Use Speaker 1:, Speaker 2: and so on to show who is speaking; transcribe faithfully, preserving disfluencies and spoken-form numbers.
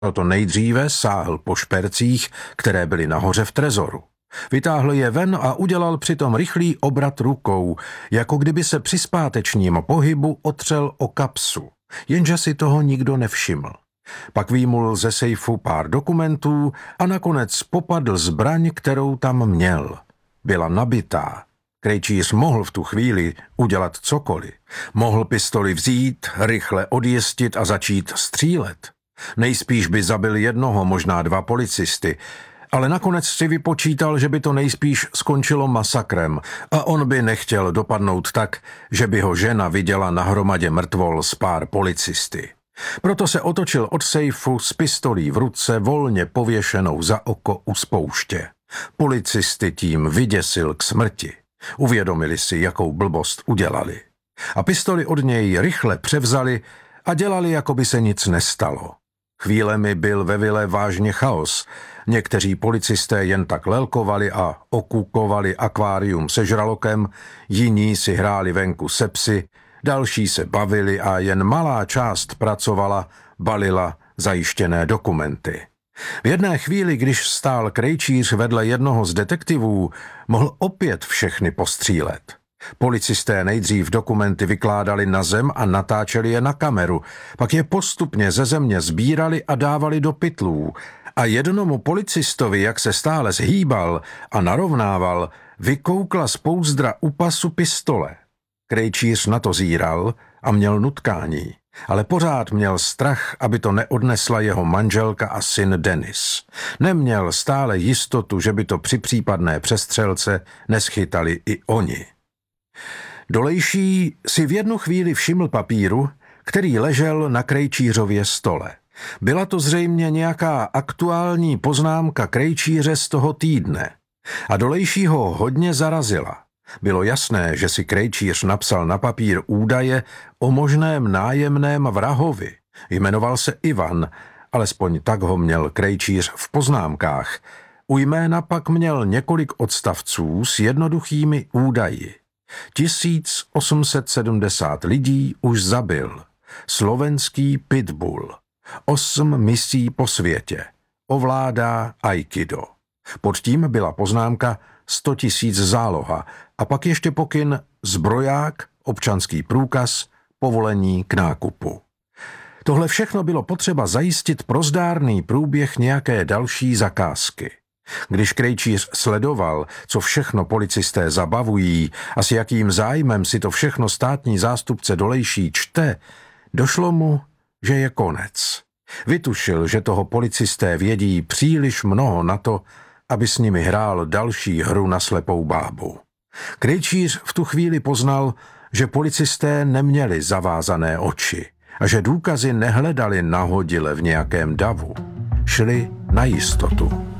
Speaker 1: Proto nejdříve sáhl po špercích, které byly nahoře v trezoru. Vytáhl je ven a udělal přitom rychlý obrat rukou, jako kdyby se při zpátečním pohybu otřel o kapsu, jenže si toho nikdo nevšiml. Pak výmul ze sejfu pár dokumentů a nakonec popadl zbraň, kterou tam měl. Byla nabitá. Krejčíř mohl v tu chvíli udělat cokoliv. Mohl pistoli vzít, rychle odjistit a začít střílet. Nejspíš by zabil jednoho, možná dva policisty, ale nakonec si vypočítal, že by to nejspíš skončilo masakrem a on by nechtěl dopadnout tak, že by ho žena viděla na hromadě mrtvol s pár policisty. Proto se otočil od sejfu s pistolí v ruce volně pověšenou za oko u spouště. Policisty tím vyděsil k smrti. Uvědomili si, jakou blbost udělali. A pistoli od něj rychle převzali a dělali, jako by se nic nestalo. Chvílemi byl ve vile vážně chaos. Někteří policisté jen tak lelkovali a okukovali akvárium se žralokem, jiní si hráli venku se psy, další se bavili a jen malá část pracovala, balila zajištěné dokumenty. V jedné chvíli, když stál krejčíř vedle jednoho z detektivů, mohl opět všechny postřílet. Policisté nejdřív dokumenty vykládali na zem a natáčeli je na kameru, pak je postupně ze země sbírali a dávali do pytlů. A jednomu policistovi, jak se stále zhýbal a narovnával, vykoukla z pouzdra u pasu pistole. Krejčíř na to zíral a měl nutkání, ale pořád měl strach, aby to neodnesla jeho manželka a syn Denis. Neměl stále jistotu, že by to při případné přestřelce neschytali i oni. Dolejší si v jednu chvíli všiml papíru, který ležel na krejčířově stole. Byla to zřejmě nějaká aktuální poznámka krejčíře z toho týdne. A Dolejší ho hodně zarazila. Bylo jasné, že si krejčíř napsal na papír údaje o možném nájemném vrahovi. Jmenoval se Ivan, alespoň tak ho měl krejčíř v poznámkách. U jména pak měl několik odstavců s jednoduchými údaji. tisíc osm set sedmdesát lidí už zabil. Slovenský pitbull. Osm misí po světě. Ovládá aikido. Pod tím byla poznámka sto tisíc záloha a pak ještě pokyn zbroják, občanský průkaz, povolení k nákupu. Tohle všechno bylo potřeba zajistit pro zdárný průběh nějaké další zakázky. Když krejčíř sledoval, co všechno policisté zabavují a s jakým zájmem si to všechno státní zástupce Dolejší čte, došlo mu, že je konec. Vytušil, že toho policisté vědí příliš mnoho na to, aby s nimi hrál další hru na slepou bábu. Krejčíř v tu chvíli poznal, že policisté neměli zavázané oči a že důkazy nehledali nahodile v nějakém davu. Šli na jistotu.